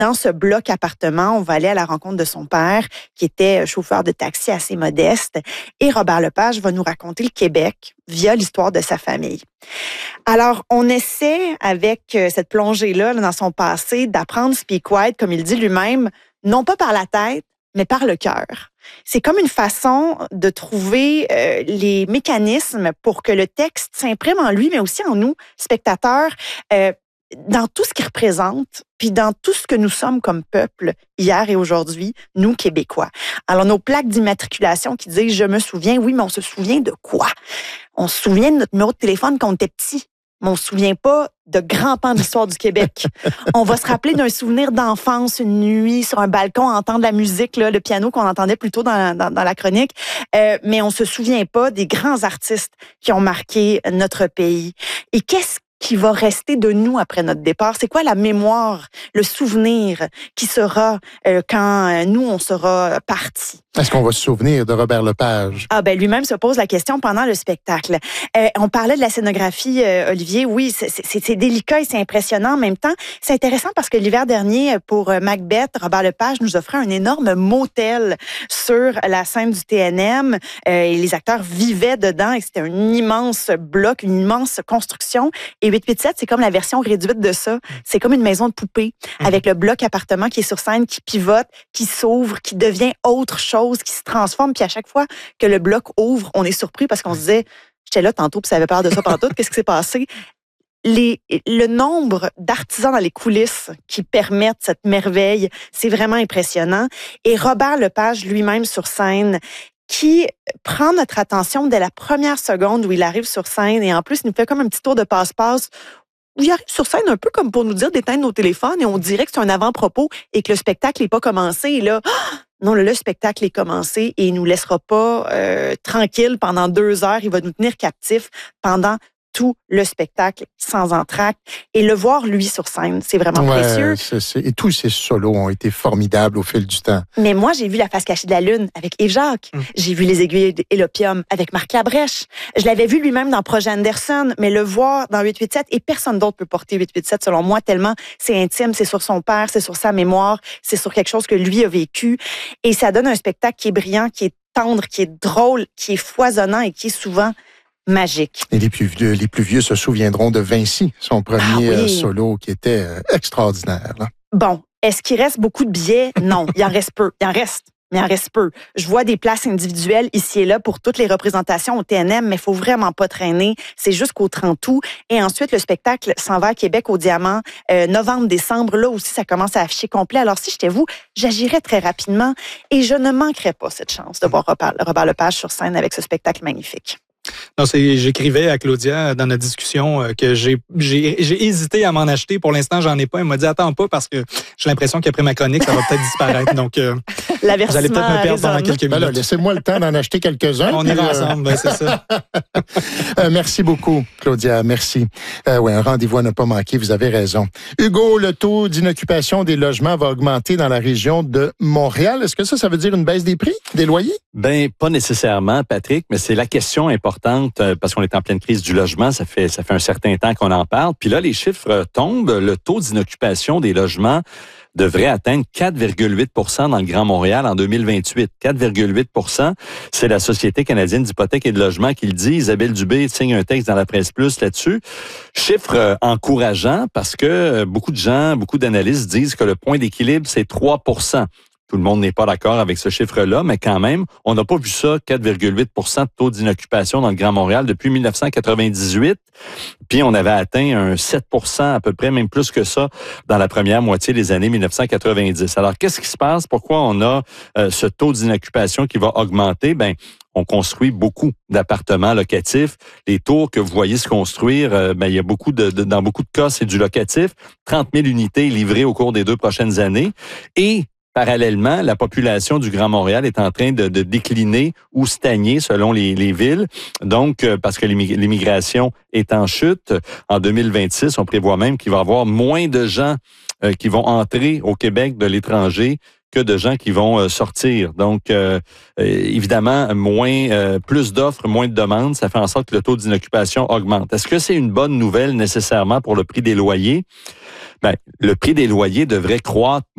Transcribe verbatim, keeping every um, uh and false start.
Dans ce bloc appartement, on va aller à la rencontre de son père, qui était chauffeur de taxi assez modeste. Et Robert Lepage va nous raconter le Québec via l'histoire de sa famille. Alors, on essaie, avec cette plongée-là dans son passé, d'apprendre Speak White, comme il dit lui-même, non pas par la tête, mais par le cœur. C'est comme une façon de trouver euh, les mécanismes pour que le texte s'imprime en lui, mais aussi en nous, spectateurs, euh, dans tout ce qu'il représente, puis dans tout ce que nous sommes comme peuple, hier et aujourd'hui, nous, Québécois. Alors, nos plaques d'immatriculation qui disent « Je me souviens », oui, mais on se souvient de quoi? On se souvient de notre numéro de téléphone quand on était petit, mais on ne se souvient pas de grands pans de l'histoire du Québec. On va se rappeler d'un souvenir d'enfance, une nuit sur un balcon, entendre la musique, là, le piano qu'on entendait plus tôt dans, dans, dans la chronique, euh, mais on ne se souvient pas des grands artistes qui ont marqué notre pays. Et qu'est-ce qui va rester de nous après notre départ? C'est quoi la mémoire, le souvenir qui sera euh, quand nous, on sera partis? Est-ce qu'on va se souvenir de Robert Lepage? Ah ben lui-même se pose la question pendant le spectacle. Euh, on parlait de la scénographie, euh, Olivier. Oui, c'est, c'est, c'est délicat et c'est impressionnant en même temps. C'est intéressant parce que l'hiver dernier, pour Macbeth, Robert Lepage nous offrait un énorme motel sur la scène du T N M. Euh, et les acteurs vivaient dedans et c'était un immense bloc, une immense construction. Et huit huit sept, c'est comme la version réduite de ça. C'est comme une maison de poupée mmh. avec le bloc appartement qui est sur scène, qui pivote, qui s'ouvre, qui devient autre chose, qui se transforme. Puis à chaque fois que le bloc ouvre, on est surpris parce qu'on se disait, j'étais là tantôt puis ça avait peur de ça partout. Qu'est-ce qui s'est passé? Les, le nombre d'artisans dans les coulisses qui permettent cette merveille, c'est vraiment impressionnant. Et Robert Lepage lui-même sur scène, qui prend notre attention dès la première seconde où il arrive sur scène et en plus, il nous fait comme un petit tour de passe-passe où il arrive sur scène un peu comme pour nous dire d'éteindre nos téléphones et on dirait que c'est un avant-propos et que le spectacle n'est pas commencé. Et là, non, le, le spectacle est commencé et il nous laissera pas euh, tranquille pendant deux heures. Il va nous tenir captifs pendant tout le spectacle sans entracte. Et le voir, lui, sur scène, c'est vraiment ouais, précieux. C'est, c'est, et tous ces solos ont été formidables au fil du temps. Mais moi, j'ai vu La face cachée de la lune avec Yves Jacques. Mm. J'ai vu Les aiguilles et l'opium avec Marc Labrèche. Je l'avais vu lui-même dans Projet Anderson, mais le voir dans huit huit sept, et personne d'autre peut porter huit huit sept, selon moi, tellement c'est intime, c'est sur son père, c'est sur sa mémoire, c'est sur quelque chose que lui a vécu. Et ça donne un spectacle qui est brillant, qui est tendre, qui est drôle, qui est foisonnant et qui est souvent magique. Et les plus vieux, les plus vieux se souviendront de Vinci, son premier ah oui. solo qui était extraordinaire. Là. Bon, est-ce qu'il reste beaucoup de billets? Non, il en reste peu. Il en reste, mais il en reste peu. Je vois des places individuelles ici et là pour toutes les représentations au T N M, mais il faut vraiment pas traîner. C'est jusqu'au trente août. Et ensuite, le spectacle s'en va à Québec au Diamant, euh, novembre-décembre. Là aussi, ça commence à afficher complet. Alors, si j'étais vous, j'agirais très rapidement et je ne manquerais pas cette chance de voir Robert, Robert Lepage sur scène avec ce spectacle magnifique. Non, c'est, j'écrivais à Claudia dans notre discussion que j'ai, j'ai, j'ai hésité à m'en acheter. Pour l'instant, j'en ai pas. Elle m'a dit, attends pas parce que j'ai l'impression qu'après ma chronique, ça va peut-être disparaître. Donc, euh, j'allais peut-être me perdre pendant quelques minutes. Ben là, laissez-moi le temps d'en acheter quelques-uns. On ira euh... ensemble, ben, c'est ça. euh, merci beaucoup, Claudia. Merci. Euh, oui, un rendez-vous à ne pas manquer. Vous avez raison. Hugo, le taux d'inoccupation des logements va augmenter dans la région de Montréal. Est-ce que ça, ça veut dire une baisse des prix, des loyers? Ben, pas nécessairement, Patrick, mais c'est la question importante parce qu'on est en pleine crise du logement. Ça fait, ça fait un certain temps qu'on en parle. Puis là, les chiffres tombent. Le taux d'inoccupation des logements devrait atteindre quatre virgule huit pour cent dans le Grand Montréal en deux mille vingt-huit. quatre virgule huit pour cent, c'est la Société canadienne d'hypothèques et de logement qui le dit. Isabelle Dubé signe un texte dans la Presse Plus là-dessus. Chiffre euh, encourageant parce que euh, beaucoup de gens, beaucoup d'analystes disent que le point d'équilibre, c'est trois pour cent. Tout le monde n'est pas d'accord avec ce chiffre-là, mais quand même, on n'a pas vu ça, quatre virgule huit pour cent de taux d'inoccupation dans le Grand Montréal depuis dix-neuf cent quatre-vingt-dix-huit. Puis on avait atteint un sept pour cent à peu près, même plus que ça, dans la première moitié des années dix-neuf cent quatre-vingt-dix. Alors, qu'est-ce qui se passe? Pourquoi on a euh, ce taux d'inoccupation qui va augmenter? Ben, on construit beaucoup d'appartements locatifs. Les tours que vous voyez se construire, euh, ben, il y a beaucoup de, de, dans beaucoup de cas, c'est du locatif. trente mille unités livrées au cours des deux prochaines années. Et parallèlement, la population du Grand Montréal est en train de, de décliner ou stagner selon les, les villes. Donc, euh, parce que l'immigration est en chute, en deux mille vingt-six, on prévoit même qu'il va y avoir moins de gens euh, qui vont entrer au Québec de l'étranger que de gens qui vont euh, sortir. Donc, euh, euh, évidemment, moins, euh, plus d'offres, moins de demandes, ça fait en sorte que le taux d'inoccupation augmente. Est-ce que c'est une bonne nouvelle nécessairement pour le prix des loyers? Ben, le prix des loyers devrait croître